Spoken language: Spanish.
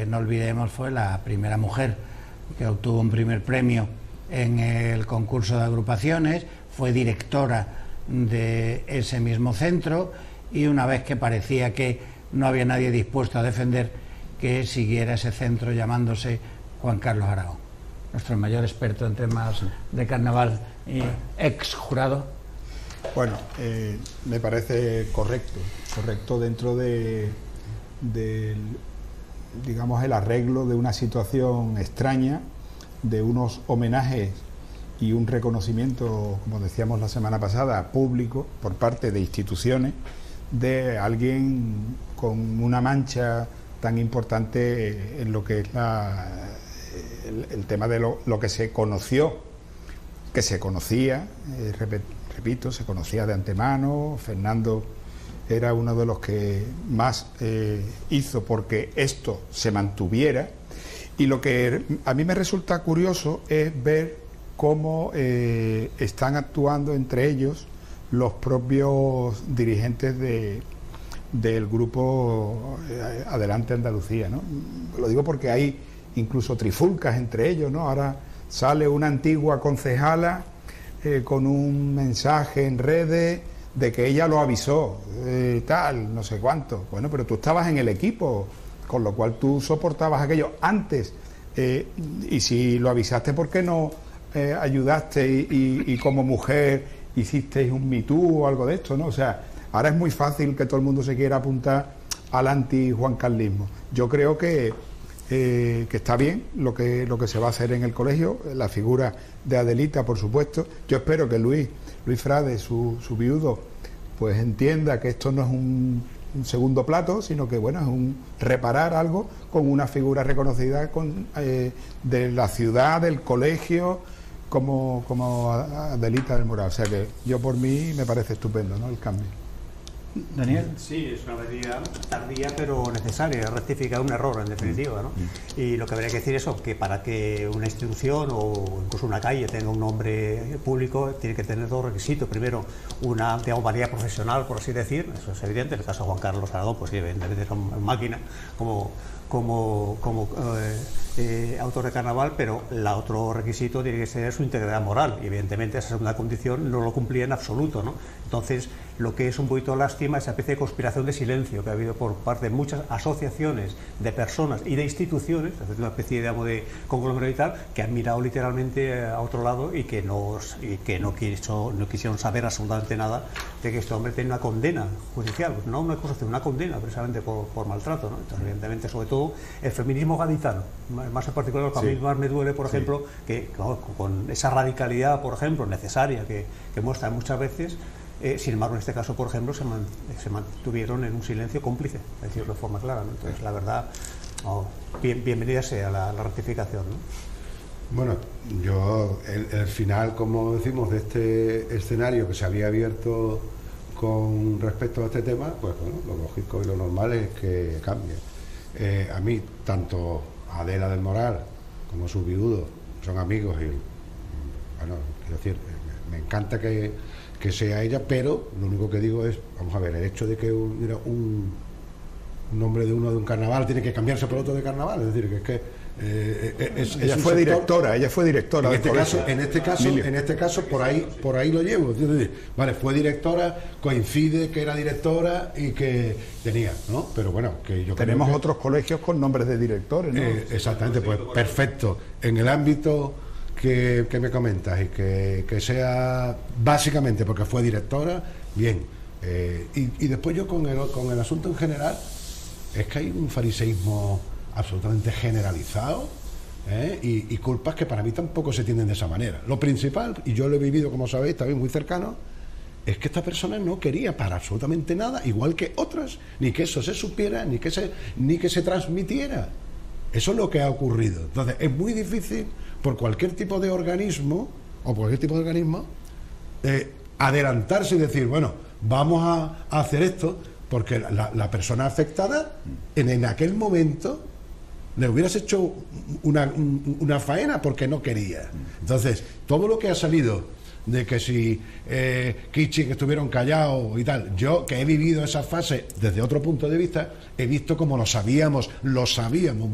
no olvidemos, fue la primera mujer que obtuvo un primer premio en el concurso de agrupaciones, fue directora de ese mismo centro, y una vez que parecía que no había nadie dispuesto a defender, que siguiera ese centro llamándose Juan Carlos Aragón, nuestro mayor experto en temas de carnaval y ex jurado. Bueno, me parece correcto dentro del, digamos, el arreglo de una situación extraña, de unos homenajes y un reconocimiento, como decíamos la semana pasada, público por parte de instituciones, de alguien con una mancha tan importante en lo que es el tema de lo que se conoció, que se conocía, repito, se conocía de antemano. Fernando era uno de los que más hizo porque esto se mantuviera, y lo que a mí me resulta curioso es ver cómo están actuando entre ellos los propios dirigentes del grupo Adelante Andalucía, ¿no? Lo digo porque hay incluso trifulcas entre ellos, ¿no? Ahora sale una antigua concejala con un mensaje en redes de que ella lo avisó, tal, no sé cuánto. Bueno, pero tú estabas en el equipo, con lo cual tú soportabas aquello antes, y si lo avisaste, ¿por qué no ayudaste y como mujer hicisteis un Me Too o algo de esto, ¿no? O sea, ahora es muy fácil que todo el mundo se quiera apuntar al anti-juancarlismo. Yo creo que está bien lo que se va a hacer en el colegio, la figura de Adelita, por supuesto. Yo espero que Luis Frade, su viudo, pues entienda que esto no es un segundo plato, sino que, bueno, es un reparar algo con una figura reconocida de la ciudad, del colegio, como Adelita del Moral. O sea que yo, por mí, me parece estupendo, ¿no?, el cambio. Daniel. Sí, es una medida tardía pero necesaria, rectificar un error en definitiva, ¿no? Y lo que habría que decir es eso, que para que una institución o incluso una calle tenga un nombre público tiene que tener dos requisitos. Primero, una, digamos, valía profesional, por así decir, eso es evidente. En el caso de Juan Carlos Aragón, pues sí, evidentemente es una máquina como autor de carnaval, pero el otro requisito tiene que ser su integridad moral, y evidentemente esa segunda condición no lo cumplía en absoluto, ¿no? Entonces, lo que es un poquito lástima es esa especie de conspiración de silencio que ha habido por parte de muchas asociaciones de personas y de instituciones, es decir, una especie, digamos, de conglomerado y tal, que han mirado literalmente a otro lado y que no quisieron saber absolutamente nada de que este hombre tiene una condena judicial, pues no una acusación, una condena precisamente por maltrato, ¿no? Entonces, evidentemente, sobre todo el feminismo gaditano, más en particular, lo que a mí más me duele, por ejemplo, que con esa radicalidad, por ejemplo, necesaria que muestran muchas veces, sin embargo, en este caso, por ejemplo, se mantuvieron en un silencio cómplice, decirlo de forma clara, ¿no? Entonces, la verdad, bienvenida sea la rectificación, ¿no? Bueno, yo, el final, como decimos, de este escenario que se había abierto con respecto a este tema, pues bueno, lo lógico y lo normal es que cambie. A mí, tanto Adela del Moral como su viudo son amigos y, bueno, quiero decir, me encanta que sea ella, pero lo único que digo es, vamos a ver, el hecho de que un nombre de uno de un carnaval tiene que cambiarse por otro de carnaval, es decir, que es que ella fue directora en este caso por ahí lo llevo, es decir, vale, fue directora, coincide que era directora y que tenía, ¿no? Pero bueno, que yo tenemos otros colegios con nombres de directores, ¿no? Exactamente, pues perfecto. En el ámbito que me comentas, y que sea básicamente porque fue directora, bien. Y después yo con el asunto en general, es que hay un fariseísmo absolutamente generalizado, y culpas que para mí tampoco se tienen de esa manera. Lo principal, y yo lo he vivido, como sabéis, también muy cercano, es que esta persona no quería para absolutamente nada, igual que otras, ni que eso se supiera, ni que se transmitiera. Eso es lo que ha ocurrido. Entonces, es muy difícil por cualquier tipo de organismo, adelantarse y decir, bueno, vamos a hacer esto, porque la persona afectada en aquel momento le hubieras hecho una faena porque no quería. Entonces, todo lo que ha salido de que si Kichi, que estuvieron callados y tal, yo que he vivido esa fase desde otro punto de vista, he visto como lo sabíamos